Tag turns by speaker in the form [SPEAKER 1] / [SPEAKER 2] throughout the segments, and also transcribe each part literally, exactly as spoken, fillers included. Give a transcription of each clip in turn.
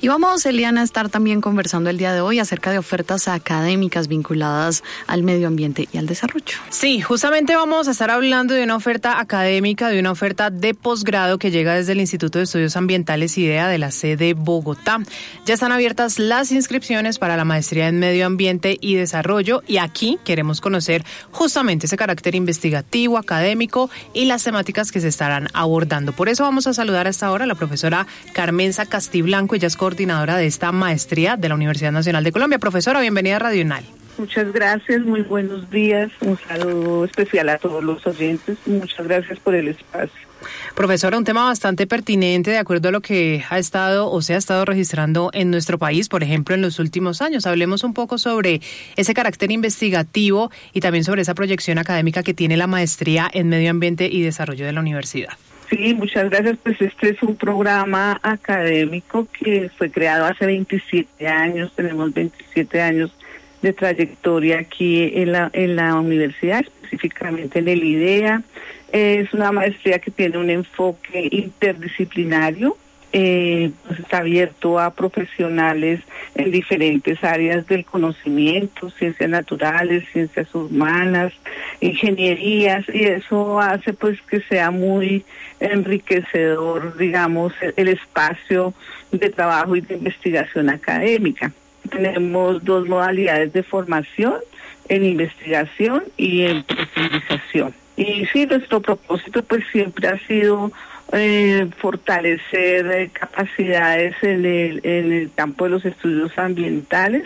[SPEAKER 1] Y vamos, Eliana, a estar también conversando el día de hoy acerca de ofertas académicas vinculadas al medio ambiente y al desarrollo.
[SPEAKER 2] Sí, justamente vamos a estar hablando de una oferta académica, de una oferta de posgrado que llega desde el Instituto de Estudios Ambientales IDEA de la sede Bogotá. Ya están abiertas las inscripciones para la maestría en medio ambiente y desarrollo y aquí queremos conocer justamente ese carácter investigativo, académico y las temáticas que se estarán abordando. Por eso vamos a saludar a esta hora a la profesora Carmenza Castiblanco, ella es coordinadora de esta maestría de la Universidad Nacional de Colombia. Profesora, bienvenida a Radio UNAL.
[SPEAKER 3] Muchas gracias, muy buenos días, un saludo especial a todos los oyentes, muchas gracias por el espacio.
[SPEAKER 2] Profesora, un tema bastante pertinente de acuerdo a lo que ha estado o se ha estado registrando en nuestro país, por ejemplo, en los últimos años. Hablemos un poco sobre ese carácter investigativo y también sobre esa proyección académica que tiene la maestría en medio ambiente y desarrollo de la universidad.
[SPEAKER 3] Sí, muchas gracias. Pues este es un programa académico que fue creado hace veintisiete años, tenemos veintisiete años de trayectoria aquí en la, en la universidad, específicamente en el IDEA. Es una maestría que tiene un enfoque interdisciplinario, eh, pues está abierto a profesionales en diferentes áreas del conocimiento, ciencias naturales, ciencias humanas, ingenierías, y eso hace pues que sea muy enriquecedor, digamos, el espacio de trabajo y de investigación académica. Tenemos dos modalidades de formación, en investigación y en profundización. Y sí, nuestro propósito pues siempre ha sido eh, fortalecer eh, capacidades en el, en el campo de los estudios ambientales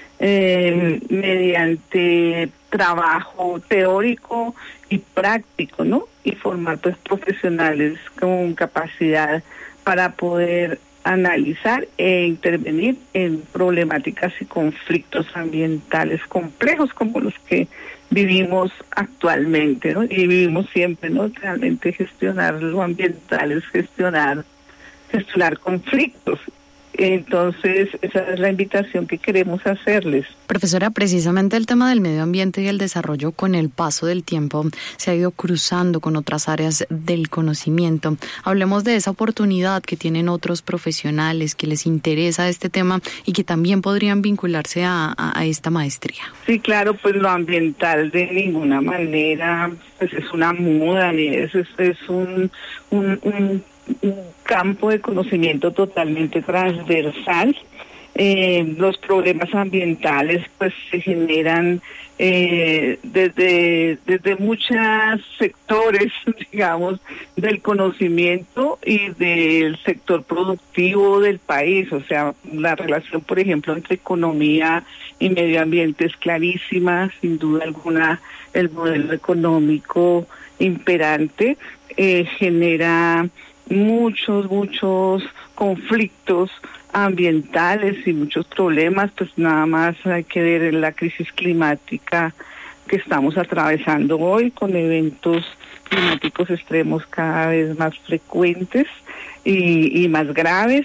[SPEAKER 3] eh, mediante trabajo teórico y práctico, ¿no? Y formar pues profesionales con capacidad para poder analizar e intervenir en problemáticas y conflictos ambientales complejos como los que vivimos actualmente, ¿no? Y vivimos siempre, ¿no? Realmente gestionar lo ambiental es gestionar, gestionar conflictos. Entonces, esa es la invitación que queremos hacerles.
[SPEAKER 1] Profesora, precisamente el tema del medio ambiente y el desarrollo con el paso del tiempo se ha ido cruzando con otras áreas del conocimiento. Hablemos de esa oportunidad que tienen otros profesionales que les interesa este tema y que también podrían vincularse a, a, a esta maestría.
[SPEAKER 3] Sí, claro, pues lo ambiental de ninguna manera pues es una moda, es, es, es un... un, un un campo de conocimiento totalmente transversal. Eh, los problemas ambientales pues se generan eh, desde, desde muchos sectores, digamos, del conocimiento y del sector productivo del país. O sea, la relación, por ejemplo, entre economía y medio ambiente es clarísima, sin duda alguna. El modelo económico imperante eh, genera muchos, muchos conflictos ambientales y muchos problemas, pues nada más hay que ver la crisis climática que estamos atravesando hoy con eventos climáticos extremos cada vez más frecuentes y, y más graves,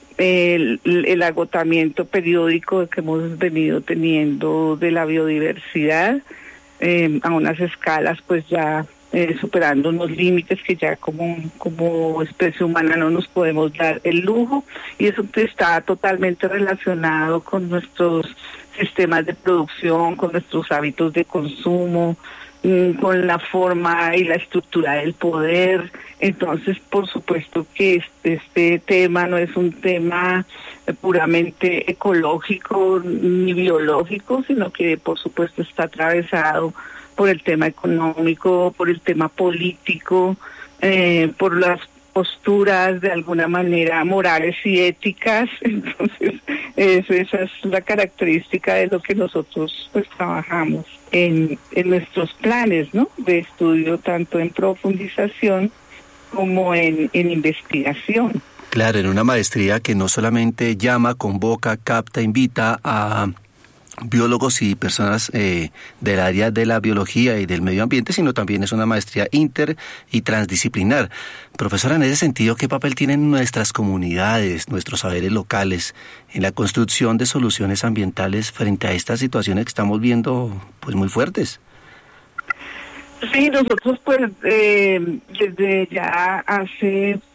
[SPEAKER 3] el, el agotamiento periódico que hemos venido teniendo de la biodiversidad eh, a unas escalas pues ya Eh, superando unos límites que ya como, como especie humana no nos podemos dar el lujo, y eso está totalmente relacionado con nuestros sistemas de producción, con nuestros hábitos de consumo, con la forma y la estructura del poder. Entonces, por supuesto que este, este tema no es un tema puramente ecológico ni biológico, sino que por supuesto está atravesado por el tema económico, por el tema político, eh, por las posturas de alguna manera morales y éticas. Entonces, eso, esa es la característica de lo que nosotros pues trabajamos en, en nuestros planes, ¿no? De estudio, tanto en profundización como en, en investigación.
[SPEAKER 4] Claro, en una maestría que no solamente llama, convoca, capta, invita a biólogos y personas eh, del área de la biología y del medio ambiente, sino también es una maestría inter y transdisciplinar. Profesora, en ese sentido, ¿qué papel tienen nuestras comunidades, nuestros saberes locales en la construcción de soluciones ambientales frente a estas situaciones que estamos viendo pues muy fuertes?
[SPEAKER 3] Sí, nosotros pues eh, desde ya hace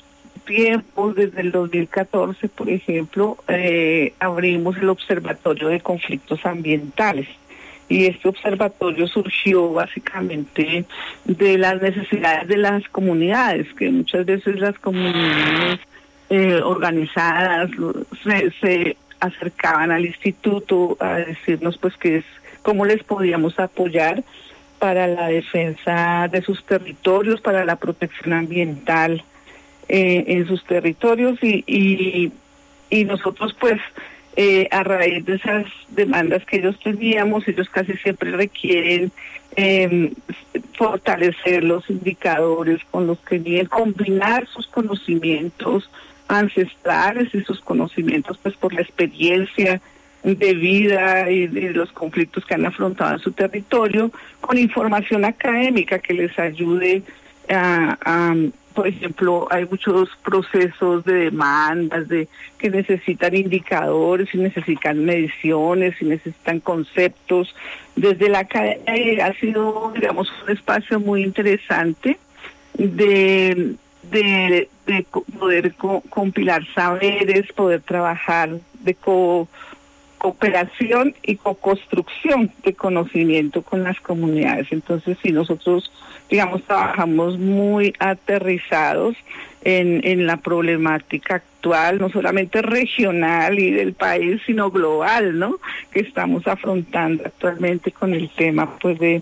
[SPEAKER 3] tiempo, desde el dos mil catorce, por ejemplo, eh, abrimos el Observatorio de Conflictos Ambientales. Y este observatorio surgió básicamente de las necesidades de las comunidades, que muchas veces las comunidades eh, organizadas se, se acercaban al instituto a decirnos pues que es cómo les podíamos apoyar para la defensa de sus territorios, para la protección ambiental eh, en sus territorios y, y, y nosotros pues eh, a raíz de esas demandas que ellos teníamos, ellos casi siempre requieren eh, fortalecer los indicadores con los que vienen, combinar sus conocimientos ancestrales y sus conocimientos pues por la experiencia de vida y de los conflictos que han afrontado en su territorio, con información académica que les ayude a, a por ejemplo, hay muchos procesos de demandas de que necesitan indicadores y necesitan mediciones y necesitan conceptos. Desde la academia ha sido, digamos, un espacio muy interesante de de, de poder co- compilar saberes, poder trabajar de co cooperación y co-construcción de conocimiento con las comunidades. Entonces, si nosotros, digamos, trabajamos muy aterrizados en, en la problemática actual, no solamente regional y del país, sino global, ¿no?, que estamos afrontando actualmente con el tema, pues, de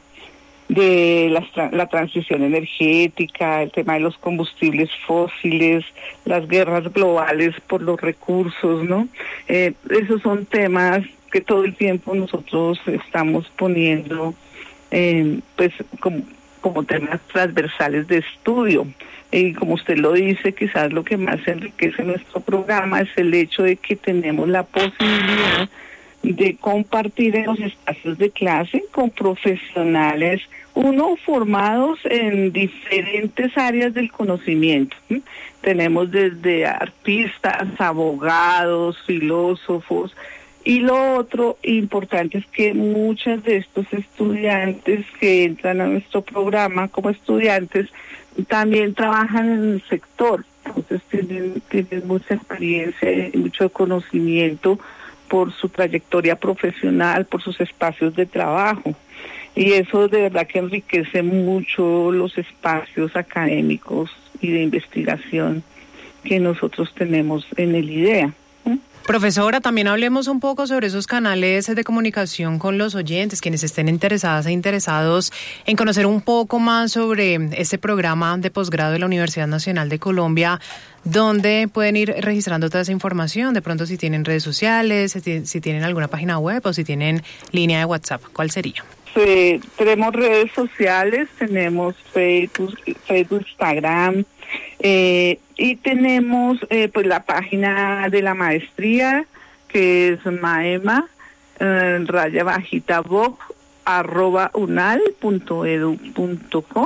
[SPEAKER 3] de la, la transición energética, el tema de los combustibles fósiles, las guerras globales por los recursos, ¿no? Eh, esos son temas que todo el tiempo nosotros estamos poniendo, eh, pues, como, como temas transversales de estudio. Y como usted lo dice, quizás lo que más enriquece nuestro programa es el hecho de que tenemos la posibilidad de compartir en los espacios de clase con profesionales, uno formados en diferentes áreas del conocimiento. ¿sí? Tenemos desde artistas, abogados, filósofos, y lo otro importante es que muchos de estos estudiantes que entran a nuestro programa como estudiantes también trabajan en el sector, entonces tienen, tienen mucha experiencia y mucho conocimiento por su trayectoria profesional, por sus espacios de trabajo. Y eso de verdad que enriquece mucho los espacios académicos y de investigación que nosotros tenemos en el IDEA. ¿eh?
[SPEAKER 2] Profesora, también hablemos un poco sobre esos canales de comunicación con los oyentes, quienes estén interesadas e interesados en conocer un poco más sobre este programa de posgrado de la Universidad Nacional de Colombia, donde pueden ir registrando toda esa información, de pronto si tienen redes sociales, si tienen alguna página web o si tienen línea de WhatsApp. ¿Cuál sería?
[SPEAKER 3] Sí, tenemos redes sociales, tenemos Facebook, Facebook, Instagram, eh, y tenemos eh, pues la página de la maestría, que es maema, eh, raya bajita boc, arroba unal punto edu punto co.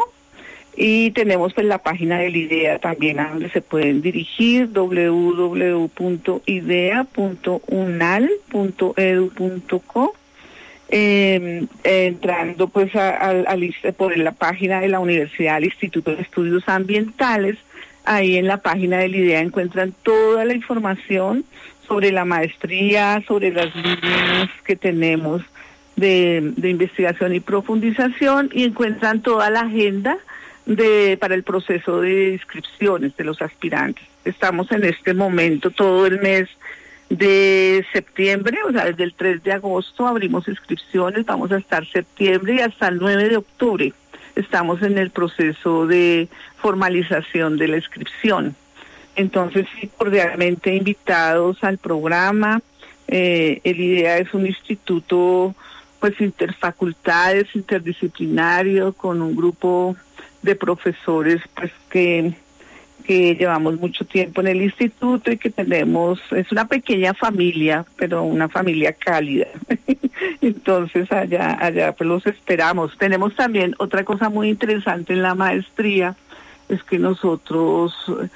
[SPEAKER 3] Y tenemos pues la página del IDEA también, a donde se pueden dirigir, doble u doble u doble u punto idea punto unal punto edu punto co. Eh, entrando pues a, a, a, por la página de la Universidad del Instituto de Estudios Ambientales, ahí en la página del IDEA encuentran toda la información sobre la maestría, sobre las líneas que tenemos de, de investigación y profundización, y encuentran toda la agenda de para el proceso de inscripciones de los aspirantes. Estamos en este momento todo el mes de septiembre, o sea, desde el tres de agosto abrimos inscripciones, vamos a estar septiembre y hasta el nueve de octubre. Estamos en el proceso de formalización de la inscripción. Entonces, sí, cordialmente invitados al programa. Eh, el IDEA es un instituto, pues, interfacultades, interdisciplinario, con un grupo de profesores, pues, que... que llevamos mucho tiempo en el instituto y que tenemos, es una pequeña familia, pero una familia cálida. Entonces allá, allá pues los esperamos. Tenemos también otra cosa muy interesante en la maestría, es que nosotros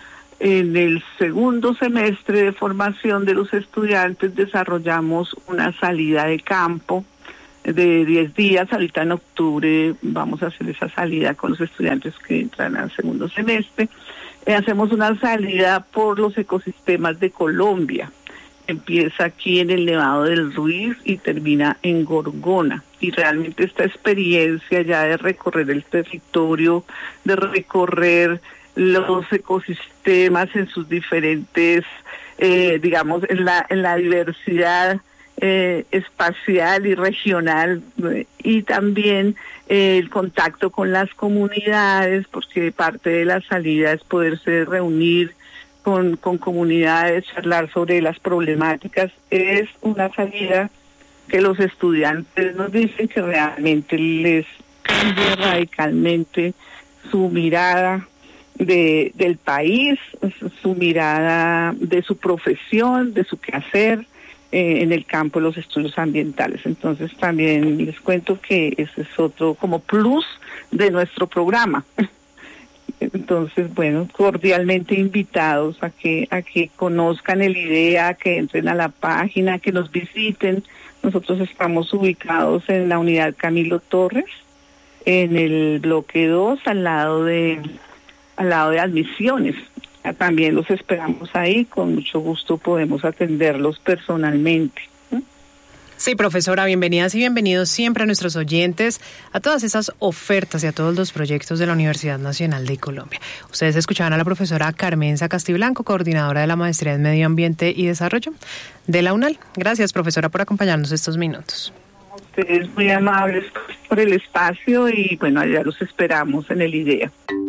[SPEAKER 3] en el segundo semestre de formación de los estudiantes desarrollamos una salida de campo de diez días. Ahorita en octubre vamos a hacer esa salida con los estudiantes que entran al segundo semestre. Eh, hacemos una salida por los ecosistemas de Colombia. Empieza aquí en el Nevado del Ruiz y termina en Gorgona. Y realmente esta experiencia ya de recorrer el territorio, de recorrer los ecosistemas en sus diferentes, eh, digamos, en la, en la diversidad eh, espacial y regional, eh, y también eh, el contacto con las comunidades, porque parte de la salida es poderse reunir con, con comunidades, charlar sobre las problemáticas. Es una salida que los estudiantes nos dicen que realmente les cambia radicalmente su mirada de del país, su mirada de su profesión, de su quehacer eh, en el campo de los estudios ambientales. Entonces también les cuento que ese es otro como plus de nuestro programa. Entonces, bueno, cordialmente invitados a que a que conozcan el IDEA, que entren a la página, que nos visiten. Nosotros estamos ubicados en la unidad Camilo Torres, en el bloque dos, al lado de al lado de admisiones. También los esperamos ahí, con mucho gusto podemos atenderlos personalmente.
[SPEAKER 2] Sí, profesora, bienvenidas y bienvenidos siempre a nuestros oyentes, a todas esas ofertas y a todos los proyectos de la Universidad Nacional de Colombia. Ustedes escuchaban a la profesora Carmenza Castiblanco, coordinadora de la Maestría en Medio Ambiente y Desarrollo de la UNAL. Gracias, profesora, por acompañarnos estos minutos.
[SPEAKER 3] Ustedes muy amables por el espacio y bueno, allá los esperamos en el IDEA.